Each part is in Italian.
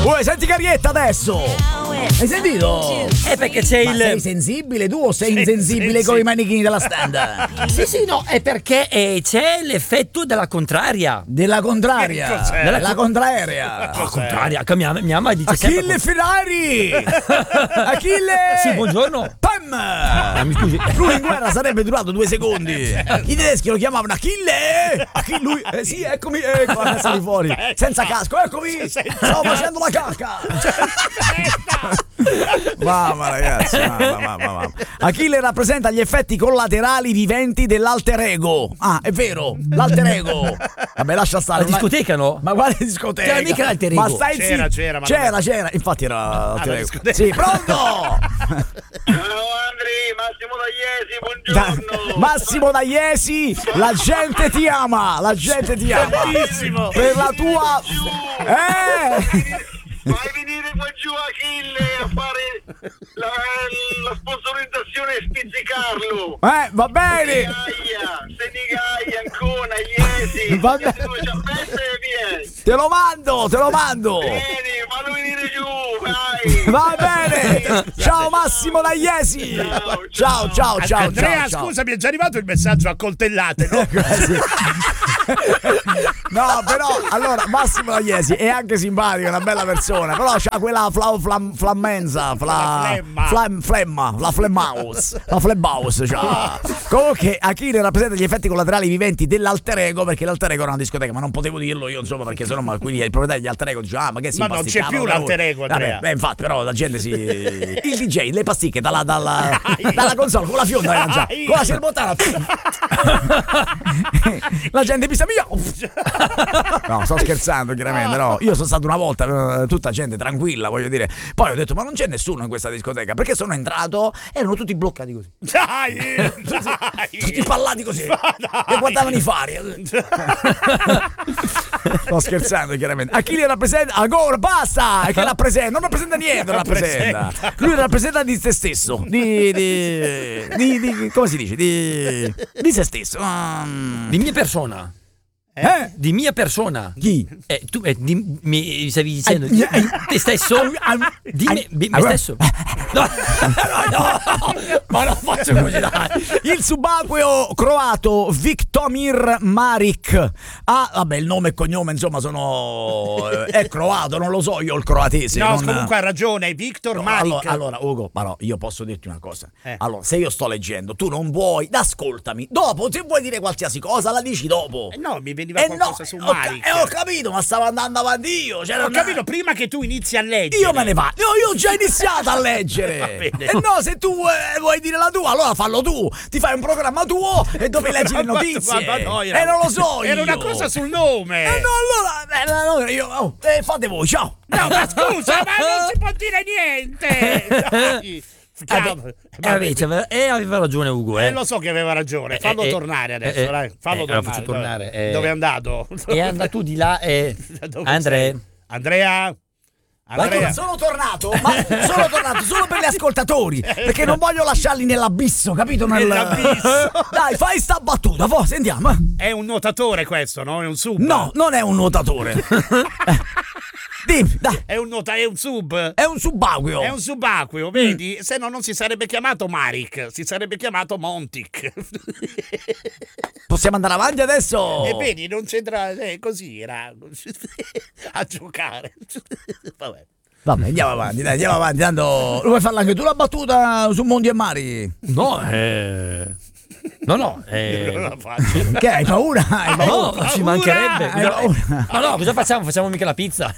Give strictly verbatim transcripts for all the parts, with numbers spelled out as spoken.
Uè, senti Carietta adesso. Hai sentito? È perché c'è Ma il... sei sensibile tu o sei Sì, insensibile sì, con sì. i manichini della stand? Sì, sì, no, è perché eh, c'è l'effetto della contraria. Della contraria. Che cos'è? Della la contraria. La contraria, che mia, mia mamma dice Achille sempre... Ferrari. Achille. Sì, buongiorno. Pam. Ah, mi scusi. Lui in guerra sarebbe durato due secondi. I tedeschi lo chiamavano Achille. Achille, lui, eh sì, eccomi, ecco, adesso di fuori, senza casco, eccomi, stavo facendo la cacca. Mamma ragazzi, mamma, mamma, mamma. Achille rappresenta gli effetti collaterali viventi dell'alter ego. Ah, è vero, l'alter ego. Vabbè, lascia stare. La discoteca, no? Ma quale discoteca? C'era mica l'alter ego. Ma stai C'era, zitto. c'era, ma c'era, non è- c'era. Infatti era l'alter la ego. discoteca. Sì, pronto? Ciao Andri, Massimo Dagliesi, buongiorno. Massimo Dagliesi, la gente ti ama, la gente ti ama. Bellissimo. Per la tua... Eh! Fai venire qua giù Achille a fare la, la sponsorizzazione e spizzicarlo. Eh, va bene! Senigaia, Senigaia, Ancona, Iesi. Va bene. Dove c'è peste e vieni. Te lo mando, te lo mando! Vieni, fallo venire giù, vai. Va bene! Ciao Massimo Dagliesi! Ciao, Ciao, ciao, ciao, Andrea, ciao, ciao. scusa, mi è già arrivato il messaggio a coltellate, no? No, però, allora, Massimo Dagliesi è anche simpatico, è una bella persona, però c'ha quella fla, flam, flammenza, fla, La flemma. flam, flemma, la flemmaus, la flemmaus c'ha. Comunque, Achille rappresenta gli effetti collaterali viventi dell'alter ego, perché l'alter ego era una discoteca, ma non potevo dirlo io, insomma, perché sennò ma quindi il proprietario degli alter ego dice, ah, ma che si Ma non c'è più l'alter ego, Andrea. Vabbè, beh, infatti, però la gente si... Il D J, le pasticche dalla, dalla, dalla console, con la fionda, Dai. già, con la cerbottana. La gente pista via. No, sto scherzando chiaramente, no. Io sono stato una volta, eh, tutta gente tranquilla, voglio dire. Poi ho detto, ma non c'è nessuno in questa discoteca, perché sono entrato, erano tutti bloccati così. Dai, dai. Tutti pallati così. Che guardavano i fari. Sto scherzando chiaramente. Achille rappresenta ancora, basta! Che rappresenta, non rappresenta niente, rappresenta. Lui rappresenta di se stesso, di, di, di, di come si dice? Di, di se stesso. Mm. Di mia persona. Eh? Di mia persona. Chi? Eh, tu eh, di, mi stavi dicendo di, Eh, eh, di te stesso? Di me, di me stesso? No, no, no, ma non faccio così, dai. Il subacqueo croato Viktomir Maric. Ah, vabbè, il nome e cognome, insomma, sono. È croato, non lo so io il croatese. No, non... comunque ha ragione, Victor No, Maric. allora, allora, Ugo, ma no, io posso dirti una cosa. Eh. Allora, se io sto leggendo, tu non vuoi, ascoltami. Dopo, se vuoi dire qualsiasi cosa, la dici dopo. Eh no, mi veniva Eh qualcosa no, su ho ca- Maric. eh, ho capito, ma stavo andando avanti io. Cioè, Ho non- capito, prima che tu inizi a leggere. Io me ne vado. Io, io ho già iniziato a leggere. Va bene. E no, se tu eh, vuoi dire la tua, allora fallo tu. Ti fai un programma tuo e dove leggi le Ma- notizie. ma- ma no, era- E non lo so Era io. una cosa sul nome. Eh no, allora, eh, allora io, oh, eh, fate voi, ciao. No, ma scusa, ma non si può dire niente. Dai. Chiamo- Eh, avete- aveva- eh, aveva ragione Ugo, eh. Eh, lo so che aveva ragione. Fallo Eh, eh, tornare adesso, eh, dai. Fallo eh, lo tornare. faccio tornare, Dove, eh. dove è andato? È andato di là e Dove Andrea. sei? Andrea? Ma Andrea? sono tornato, ma sono tornato solo per gli ascoltatori, perché non voglio lasciarli nell'abisso, capito? Nel- Nell'abisso. Dai, fai sta battuta, poi sentiamo. È un nuotatore questo, no? È un sub. No, non è un nuotatore. Eh. Dimmi, dai, È un, nuota- è un sub. è un subacqueo. È un subacqueo, vedi? Se no non si sarebbe chiamato Maric, si sarebbe chiamato Montic. Possiamo andare avanti adesso? E vedi, non c'entra, eh, così era a giocare. Vabbè. Vabbè, andiamo avanti, dai, andiamo avanti. Tanto vuoi farla anche tu la battuta su Mondi e Mari? No, eh. No, no, Non eh. la faccio. Che hai paura? Hai paura? No, ci mancherebbe. Hai paura? Ma no, cosa facciamo? Facciamo mica la pizza.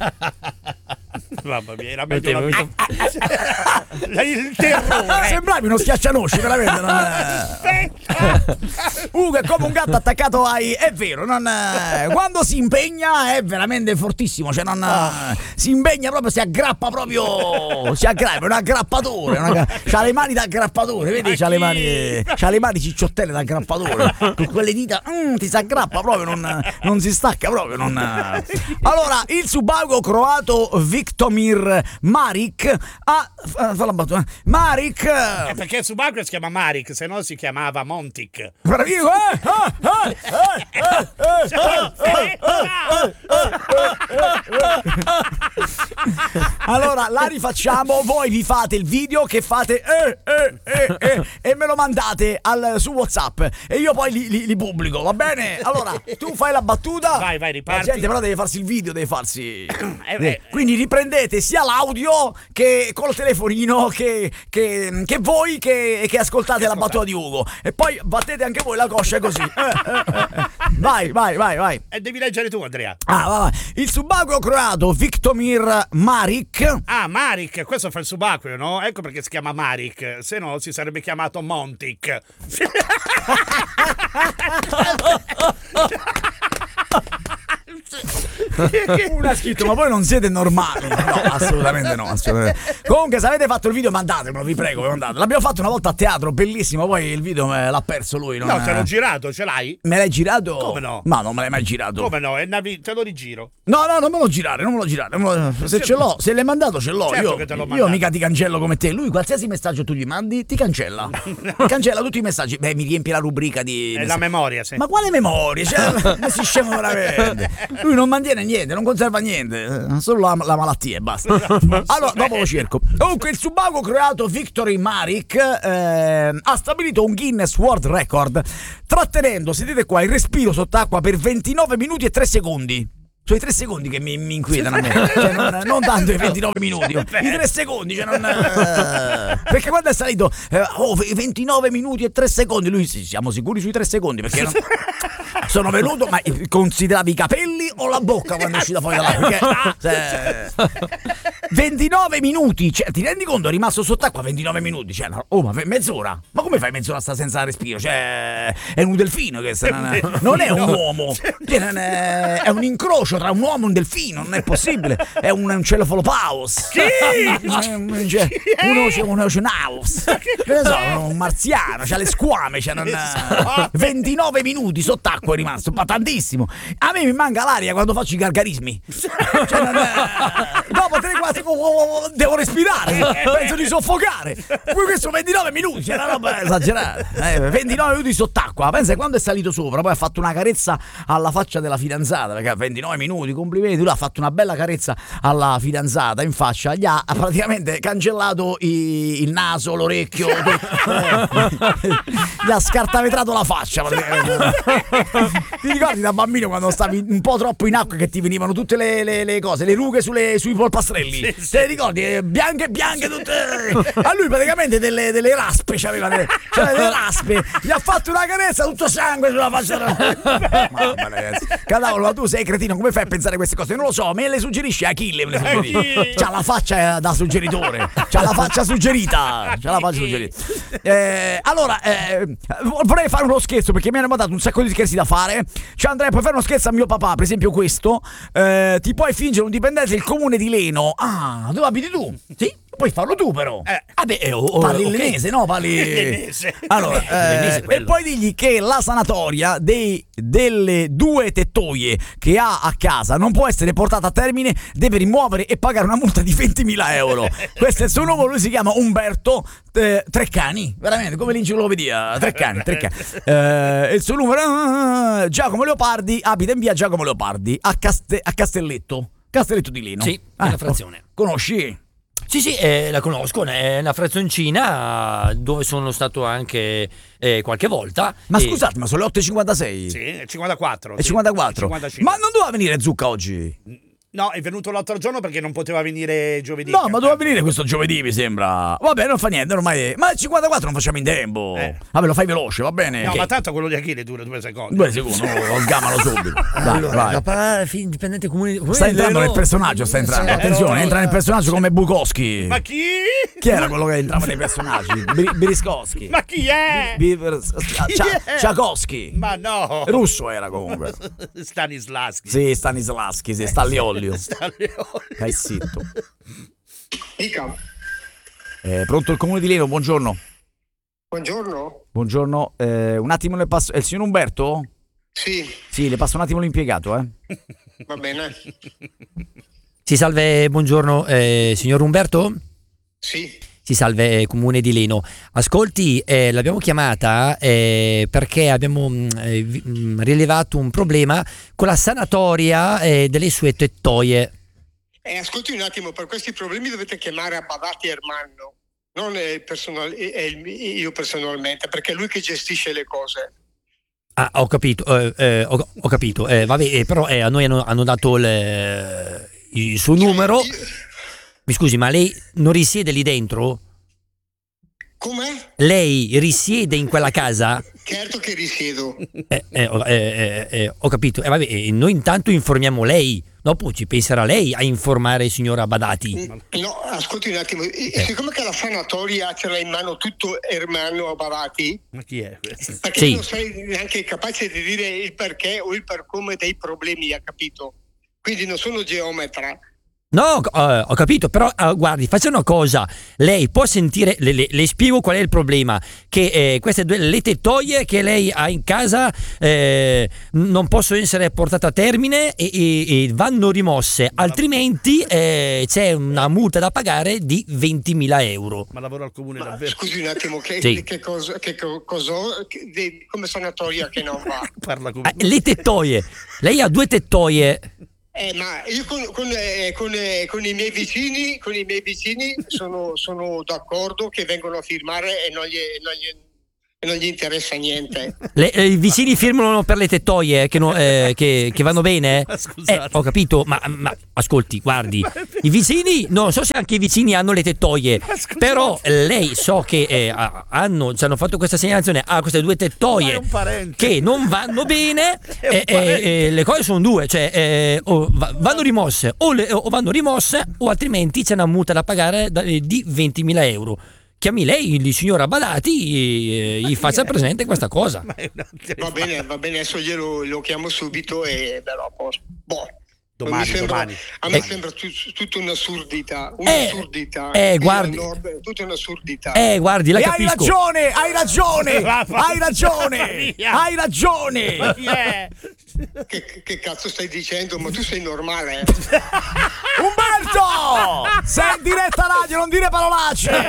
Mamma mia, era meglio Meglio la... il terrore. Sembravi uno schiaccianosci, veramente. Non è... Ugo è come un gatto attaccato ai. È vero, non è... quando si impegna è veramente fortissimo. Cioè, non si impegna proprio, si aggrappa proprio. Si aggrappa, è un aggrappatore. Una... C'ha le mani da aggrappatore, vedi? C'ha le mani. C'ha le mani cicciottelle da aggrappatore. Con quelle dita mm, ti si aggrappa proprio, non, non si stacca proprio. Non... Allora, il subacqueo croato Viktomir Maric ha, la battuta. Marik. Eh, perché il subacqueo si chiama Marik, se no si chiamava Montic. Bravissimo. Eh, eh, eh, eh, eh, eh. Allora la rifacciamo, voi vi fate il video che fate eh, eh, eh, eh, e me lo mandate al, su WhatsApp e io poi li, li, li pubblico, va bene? Allora tu fai la battuta, vai vai riparti. La gente però deve farsi il video, deve farsi eh, eh, quindi riprendete sia l'audio che col telefonino che, che, che voi che, che ascoltate che la battuta di Ugo e poi battete anche voi la coscia così. eh, eh, eh. Vai vai vai vai e devi leggere tu, Andrea. Ah, va, va. Il subacqueo croato Viktomir Marik. Ah, Marik, questo fa il subacqueo, no? Ecco perché si chiama Marik, se no si sarebbe chiamato Montic. Uno ha scritto, ma voi non siete normali? No, assolutamente no, assolutamente. Comunque, se avete fatto il video, mandatemelo, vi prego, mandate. L'abbiamo fatto una volta a teatro, bellissimo. Poi il video me l'ha perso lui. Non No, è... te l'ho girato, ce l'hai? Me l'hai girato? Come no? Ma non me l'hai mai girato. Come no? È navi- te lo rigiro. No, no, non me lo girare, non me lo girare. Non me lo... Se ce l'ho, se l'hai mandato, ce l'ho. Certo io, che te l'ho io mandato. mica ti cancello come te. Lui, qualsiasi messaggio tu gli mandi, ti cancella. Cancella tutti i messaggi. Beh, mi riempie la rubrica di. È la memoria, sì. Ma quale memoria? Cioè, ma si scemo veramente. Lui non mantiene niente, non conserva niente, solo la, la malattia e basta. Allora, dopo lo cerco. Comunque, il subacqueo croato Viktor Marik eh, ha stabilito un Guinness World Record trattenendo, sentite qua, il respiro sott'acqua per ventinove minuti e tre secondi. Sono i tre secondi che mi, mi inquietano a me, cioè, non, non tanto i ventinove minuti, i tre secondi, cioè non, eh, perché quando è salito eh, oh, ventinove minuti e tre secondi, lui sì, siamo sicuri sui tre secondi perché non, sono venuto, ma consideravi i capelli o la bocca quando è uscita fuori dall'acqua? Perché, cioè, ventinove minuti, cioè, ti rendi conto, è rimasto sott'acqua ventinove minuti, cioè, oh ma mezz'ora, ma come fai mezz'ora a sta senza respiro? Cioè, è un delfino che sta, non, è, non è un uomo, cioè, non è, è un incrocio tra un uomo e un delfino, non è possibile, è un, un celofolopaus. Chi? Un, cioè, uno, uno oceanaus, che ne so, un marziano, c'ha le squame, cioè non, ventinove minuti sott'acqua è rimasto, ma tantissimo. A me mi manca l'aria quando faccio i gargarismi, cioè, non, dopo tre quattro devo respirare, penso di soffocare. Questo ventinove minuti, c'è una roba esagerata, eh, ventinove minuti sott'acqua. Pensa quando è salito sopra, poi ha fatto una carezza alla faccia della fidanzata, perché a ventinove minuti, complimenti, lui ha fatto una bella carezza alla fidanzata in faccia, gli ha praticamente cancellato i, il naso, l'orecchio, gli ha scartavetrato la faccia praticamente. Ti ricordi da bambino quando stavi un po' troppo in acqua che ti venivano tutte le, le, le cose, le rughe sulle, sui polpastrelli? Sì, sì. Te le ricordi? Eh, bianche bianche tutte. A lui praticamente delle, delle raspe, c'aveva delle, c'aveva delle raspe, gli ha fatto una carezza, tutto sangue sulla faccia. Mamma ragazzi, cadavolo, ma tu sei cretino, come fai a pensare queste cose? Non lo so, me le suggerisce Achille, me le suggerisce. C'ha la faccia da suggeritore, c'ha la faccia suggerita, c'ha la faccia suggerita. Eh, allora, eh, vorrei fare uno scherzo perché mi hanno mandato un sacco di scherzi da fare. Cioè, Andrea, puoi fare uno scherzo a mio papà, per esempio questo. Eh, ti puoi fingere un dipendente del comune di Leno. Ah, dove abiti tu? Sì? Puoi farlo tu però. Eh, vabbè, eh, oh, parli il okay. Lenese, no? Parli Lenese. Allora, eh, Lenese e poi digli che la sanatoria dei, delle due tettoie che ha a casa non può essere portata a termine, deve rimuovere e pagare una multa di ventimila euro. Questo è il suo nome, lui si chiama Umberto eh, Treccani, veramente come l'enciclopedia. Treccani, Treccani. Eh, il suo numero eh, Giacomo Leopardi, abita in via Giacomo Leopardi a, Caste, a Castelletto. Castelletto di Leno. Sì, ah, una frazione. Conosci? Sì, sì, eh, la conosco, è una frazioncina dove sono stato anche eh, qualche volta. Ma e... scusate, ma sono le otto e cinquantasei? Sì, è cinquantaquattro. È cinquantaquattro. cinquantacinque. Ma non doveva venire Zucca oggi? No, è venuto l'altro giorno perché non poteva venire giovedì. No, ma doveva venire questo giovedì, mi sembra. Vabbè, non fa niente, ormai. Ma il cinquantaquattro non facciamo in tempo. Eh. Vabbè, lo fai veloce, va bene. No, okay. ma tanto quello di Achille dura due secondi. Due secondi, lo sgamano subito. Dai, allora, vai. Fin dipendente comune, comune sta entrando Leno. nel personaggio, sta entrando. Attenzione, entra nel personaggio come Bukowski. Ma chi? Chi era quello che entrava nei personaggi? Beriskowski. Ma chi è? Tchaikovsky. Ma no. Russo era comunque. Stanislavski. Sì, Stanislavski, sì, Stagliolio. Stagliolio. Stai zitto. Dica. Eh, pronto il comune di Leno, buongiorno. Buongiorno. Buongiorno, eh, un attimo le passo. È il signor Umberto? Sì. Sì, le passo un attimo l'impiegato, eh. Va bene. Sì, salve, buongiorno, eh, signor Umberto? Sì. Si salve, eh, Comune di Leno. Ascolti, eh, l'abbiamo chiamata eh, perché abbiamo mh, eh, vi- mh, rilevato un problema con la sanatoria eh, delle sue tettoie. Eh, ascolti un attimo, per questi problemi dovete chiamare Abadati Ermanno, non eh, personal- eh, eh, il- io personalmente, perché è lui che gestisce le cose. Ah, ho capito, eh, eh, ho, ho capito. Eh, vabbè, eh, però eh, a noi hanno, hanno dato il, il suo numero. Cioè, io- Mi scusi, ma lei non risiede lì dentro? Com'è? Lei risiede in quella casa? Certo che risiedo. Eh, eh, ho- eh, eh, eh, ho capito. Eh, vabbè, eh, noi intanto informiamo lei, dopo ci penserà lei a informare il signor Abadati. No, ascolti un attimo, eh, siccome che la sanatoria ce l'ha in mano tutto Ermanno Abadati, Ma chi è questo? perché Sì. non sei neanche capace di dire il perché o il per come dei problemi, ha capito? Quindi non sono geometra. No, eh, ho capito, però eh, guardi, faccia una cosa, lei può sentire, le, le- le spiego qual è il problema, che eh, queste due, le tettoie che lei ha in casa eh, non possono essere portate a termine e, e- e vanno rimosse, altrimenti eh, c'è una multa da pagare di ventimila euro. Ma lavoro al comune Ma davvero? scusi un attimo, che, Sì. che cosa, che co- cosa- che- di- come sanatoria che non va? Parla come... Eh, le tettoie, lei ha due tettoie. Eh, ma io con, con, eh, con, eh, con i miei vicini, con i miei vicini sono, sono d'accordo che vengono a firmare e non gli, non gli- e non gli interessa niente. Le- eh, I vicini firmano per le tettoie che, no- eh, che- che vanno bene? Ma scusate. Eh, ho capito, ma, ma ascolti, guardi, i vicini, non so se anche i vicini hanno le tettoie, scusate. però eh, lei so che eh, ha- hanno, ci hanno fatto questa segnalazione, ha queste due Ma è tettoie un parente. che non vanno bene, È un eh, eh, parente. eh, le cose sono due, cioè eh, o va- vanno rimosse o, le- o vanno rimosse o altrimenti c'è una multa da pagare da- eh, di ventimila euro. Chiami lei il signor Abadati e gli faccia presente questa cosa. Ma è una- Va bene, va bene, adesso glielo lo chiamo subito e verrò a posto. Boh. Domani, Mi sembra- domani. A me Eh. sembra tut- tutta un'assurdità, Eh, un'assurdità. eh, Qui guardi. al nord, tutta un'assurdità. Eh, guardi, la E hai capisco. ragione, hai ragione, Va, va. hai ragione, Via. hai ragione. Chi è? Che, che cazzo stai dicendo? Ma tu sei normale? Umberto! Sei in diretta radio, non dire parolacce.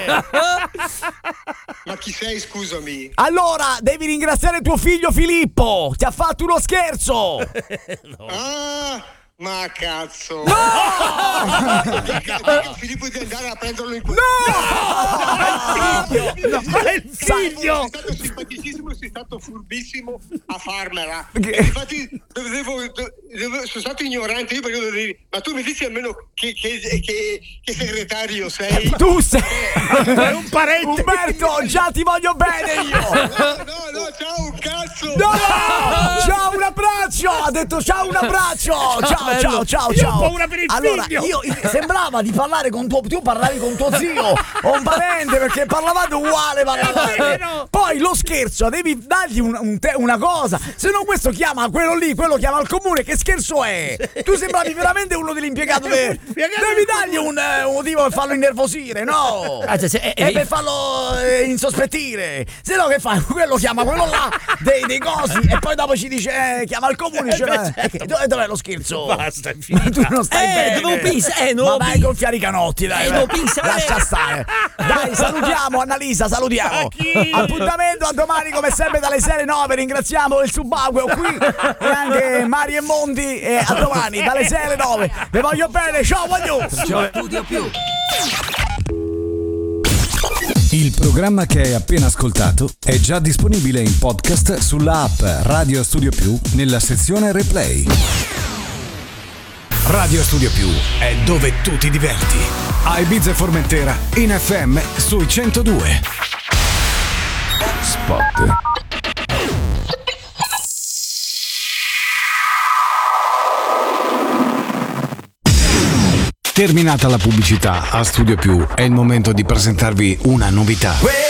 Ma chi sei, scusami? Allora, devi ringraziare tuo figlio Filippo, ti ha fatto uno scherzo. Ah, ma cazzo! No! Dica Filippo di andare a prenderlo in quel... No, ma è il Sei figlio! stato simpaticissimo, sei stato furbissimo a farmela. Che- E infatti dovevo, dovevo- sono stato ignorante io perché dovevo dire, ma tu mi dici almeno che, che, che, che segretario sei? Tu sei È un parente! Umberto, già ti voglio bene io. No, no, no, ciao, un cazzo! No! Ciao, un abbraccio! Ha detto ciao, un abbraccio! Ciao, ciao, ciao, Io ho ciao! paura per il allora, figlio. io sembrava di parlare con tuo. Tu parlavi con tuo zio o un parente perché parlavate uguale, parlavate. vero. Poi lo scherzo, devi dargli un- un te- una cosa. Se no, questo chiama quello lì, quello chiama il comune. Che scherzo è? Tu sembravi veramente uno dell'impiegato. De- Impiegato devi del dargli un, eh, un motivo per farlo innervosire, no? Ah, cioè, se- eh, E eh, per farlo eh, insospettire. Se no che fai? Quello chiama quello là dei, dei cosi e poi dopo ci dice eh, chiama il comune e dice, beh, eh, certo. e che- dove- dov'è lo scherzo? Basta, è Ma finita. tu non stai Eh, bene. dovevo pensare, eh, Ma dovevo vai a pens- gonfiare i canotti, dai. Eh, vai. devo pensare. Lascia stare. Dai, salutiamo Annalisa, salutiamo. A chi? Appuntamento a domani come sempre dalle sei alle nove. Ringraziamo il subacqueo qui e anche Mari e Monti e a domani dalle sei alle nove. Vi voglio bene, ciao voglio. Studio Più. Il programma che hai appena ascoltato è già disponibile in podcast sulla app Radio Studio Più nella sezione Replay. Radio Studio Più è dove tu ti diverti. A Ibiza e Formentera in F M sui centodue. Spot. Terminata la pubblicità a Studio Più, è il momento di presentarvi una novità.